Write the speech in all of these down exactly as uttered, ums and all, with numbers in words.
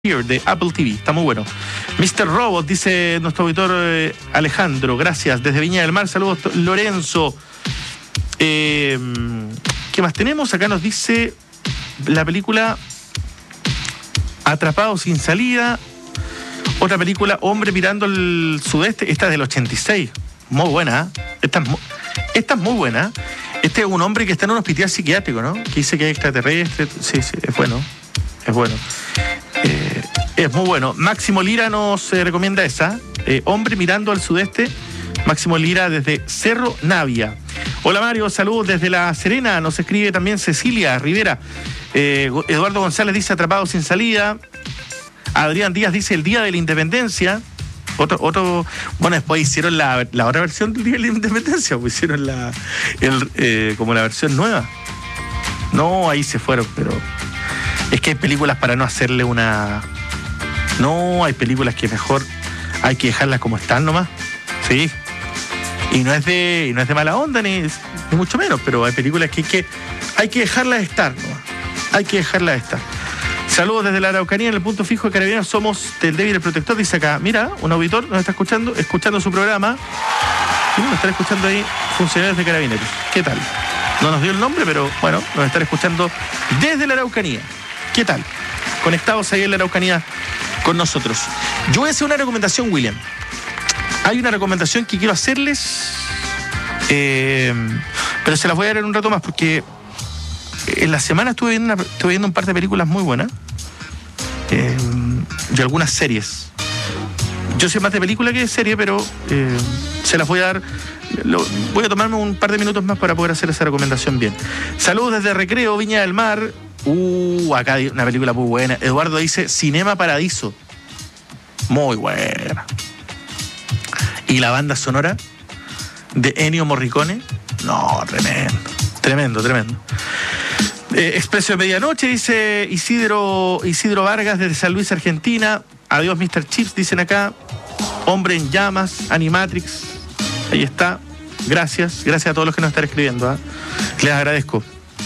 de Apple T V, está muy bueno. mister Robot, dice nuestro auditor eh, Alejandro, gracias. Desde Viña del Mar, saludos Lorenzo. Eh, ¿Qué más tenemos? Acá nos dice la película Atrapado sin salida. Otra película, Hombre mirando el sudeste. Esta es del ochenta y seis. Muy buena, ¿eh? Esta es muy, esta es muy buena. Este es un hombre que está en un hospital psiquiátrico, ¿no? Que dice que es extraterrestre. Sí, sí, es bueno. Es bueno. Eh, es muy bueno. Máximo Lira nos eh, recomienda esa. Eh, Hombre mirando al sudeste. Máximo Lira desde Cerro Navia. Hola Mario, saludos desde La Serena. Nos escribe también Cecilia Rivera. Eh, Eduardo González dice Atrapado sin salida. Adrián Díaz dice El Día de la Independencia. Otro, otro, bueno, después hicieron la, la otra versión del Día de la Independencia, pues hicieron la el, eh, como la versión nueva. No, ahí se fueron, pero es que hay películas para no hacerle una... No, hay películas que mejor hay que dejarlas como están nomás. Sí. Y no es de, y no es de mala onda, ni, ni mucho menos, pero hay películas que hay que, hay que dejarlas estar nomás. Hay que dejarlas estar. Saludos desde la Araucanía, en el punto fijo de Carabineros. Somos del débil el protector, dice acá. Mira, un auditor nos está escuchando, escuchando su programa. Y nos están escuchando ahí funcionarios de Carabineros. ¿Qué tal? No nos dio el nombre, pero bueno, nos están escuchando desde la Araucanía. ¿Qué tal? Conectados ahí en la Araucanía con nosotros. Yo voy a hacer una recomendación, William. Hay una recomendación que quiero hacerles, eh, pero se las voy a dar en un rato más porque en la semana estuve viendo, una, estuve viendo un par de películas muy buenas eh, y algunas series. Yo soy más de película que de serie, pero eh, se las voy a dar. Lo, voy a tomarme un par de minutos más para poder hacer esa recomendación bien. Saludos desde Recreo, Viña del Mar. Uh, acá hay una película muy buena. Eduardo dice Cinema Paradiso. Muy buena. Y la banda sonora de Ennio Morricone. No, tremendo. Tremendo, tremendo. Eh, Expreso de Medianoche, dice Isidro, Isidro Vargas desde San Luis, Argentina. Adiós, mister Chips, dicen acá. Hombre en Llamas, Animatrix. Ahí está. Gracias. Gracias a todos los que nos están escribiendo, ¿eh? Les agradezco.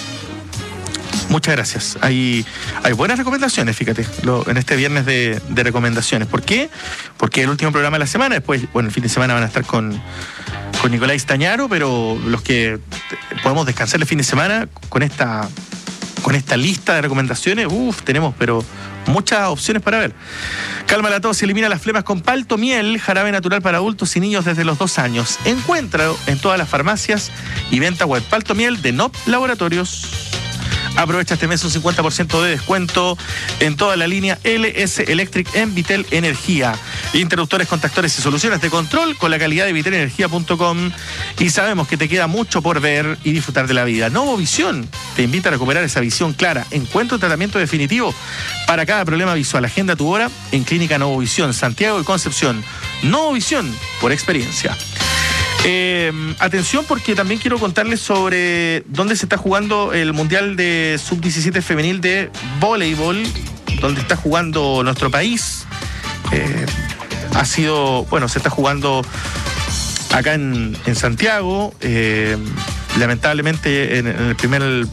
Muchas gracias. Hay, hay buenas recomendaciones, fíjate, lo, en este viernes de, de recomendaciones. ¿Por qué? Porque es el último programa de la semana. Después, bueno, el fin de semana van a estar con, con Nicolás Tañaro, pero los que podemos descansar el fin de semana con esta, con esta lista de recomendaciones, uff, tenemos, pero muchas opciones para ver. Calma la tos, elimina las flemas con Palto Miel, jarabe natural para adultos y niños desde los dos años. Encuéntralo en todas las farmacias y venta web. Palto Miel de N O P Laboratorios. Aprovecha este mes un cincuenta por ciento de descuento en toda la línea L S Electric en Vitel Energía. Interruptores, contactores y soluciones de control con la calidad de vitel energía punto com. Y sabemos que te queda mucho por ver y disfrutar de la vida. Novovisión te invita a recuperar esa visión clara. Encuentra un tratamiento definitivo para cada problema visual. Agenda tu hora en Clínica Novovisión, Santiago y Concepción. Novovisión por experiencia. Eh, atención, porque también quiero contarles sobre dónde se está jugando el Mundial de sub diecisiete femenil de voleibol, donde está jugando nuestro país. Eh, ha sido, bueno, se está jugando acá en, en Santiago. Eh, lamentablemente en, en el primer en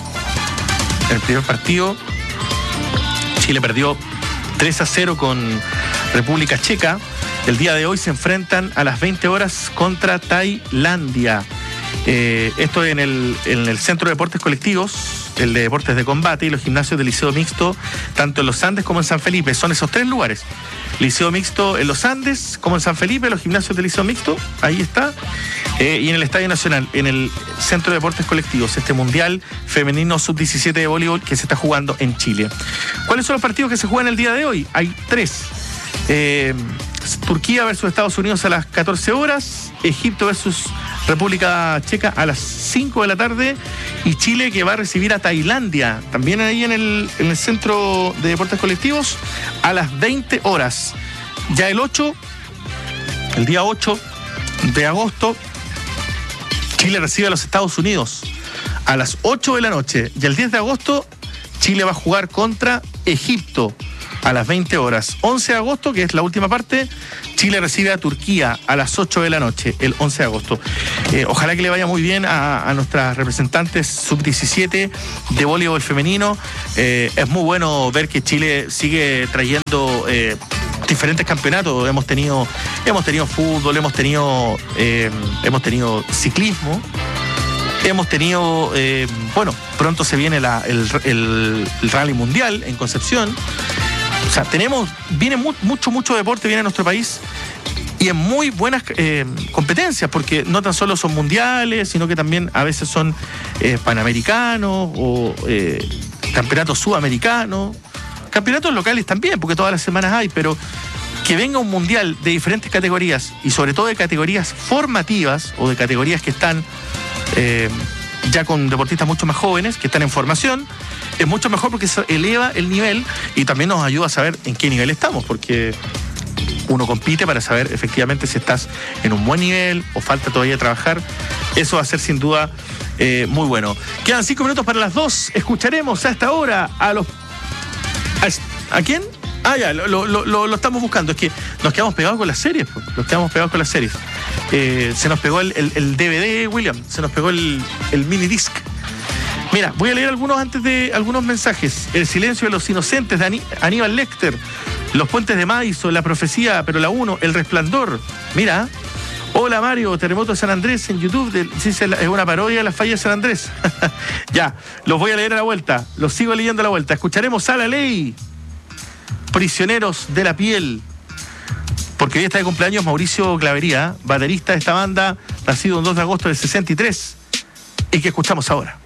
el primer partido Chile perdió tres a cero con República Checa. El día de hoy se enfrentan a las veinte horas contra Tailandia. Eh, esto en el, en el Centro de Deportes Colectivos, el de Deportes de Combate y los gimnasios del Liceo Mixto, tanto en los Andes como en San Felipe. Son esos tres lugares. Liceo Mixto en los Andes, como en San Felipe, los gimnasios del Liceo Mixto, ahí está. Eh, y en el Estadio Nacional, en el Centro de Deportes Colectivos, este Mundial Femenino sub diecisiete de voleibol que se está jugando en Chile. ¿Cuáles son los partidos que se juegan el día de hoy? Hay tres. Eh, Turquía versus Estados Unidos a las catorce horas, Egipto versus República Checa a las cinco de la tarde y Chile que va a recibir a Tailandia, también ahí en el, en el Centro de Deportes Colectivos a las veinte horas. Ya el ocho, el día ocho de agosto, Chile recibe a los Estados Unidos a las ocho de la noche y el diez de agosto Chile va a jugar contra Egipto. a las veinte horas. once de agosto, que es la última parte, Chile recibe a Turquía a las ocho de la noche, el once de agosto. Eh, ojalá que le vaya muy bien a, a nuestras representantes sub diecisiete de voleibol femenino. Eh, es muy bueno ver que Chile sigue trayendo eh, diferentes campeonatos. Hemos tenido, hemos tenido fútbol, hemos tenido, eh, hemos tenido ciclismo. Hemos tenido, eh, bueno, pronto se viene la, el, el, el rally mundial en Concepción. O sea, tenemos, viene mu mucho, mucho deporte, viene a nuestro país y en muy buenas eh, competencias, porque no tan solo son mundiales, sino que también a veces son eh, panamericanos o eh, campeonatos sudamericanos, campeonatos locales también, porque todas las semanas hay, pero que venga un mundial de diferentes categorías y sobre todo de categorías formativas o de categorías que están Eh, ya con deportistas mucho más jóvenes que están en formación, es mucho mejor porque se eleva el nivel y también nos ayuda a saber en qué nivel estamos, porque uno compite para saber efectivamente si estás en un buen nivel o falta todavía trabajar. Eso va a ser sin duda eh, muy bueno. Quedan cinco minutos para las dos. Escucharemos a esta hora a los... ¿A, ¿a quién? Ah, ya, lo, lo, lo, lo estamos buscando. Es que nos quedamos pegados con las series, pues. Nos quedamos pegados con las series. Eh, se nos pegó el, el, el D V D, William. Se nos pegó el, el mini disc. Mira, voy a leer algunos antes de algunos mensajes. El silencio de los inocentes de Aní, Aníbal Lecter. Los puentes de Maiso, La profecía, pero la uno, El resplandor. Mira. Hola Mario, Terremoto de San Andrés en YouTube. De, sí, es una parodia de la falla de San Andrés. Ya, los voy a leer a la vuelta. Los sigo leyendo a la vuelta. Escucharemos a La Ley. Prisioneros de la piel, porque hoy está de cumpleaños Mauricio Clavería, baterista de esta banda, nacido el dos de agosto del sesenta y tres, y que escuchamos ahora.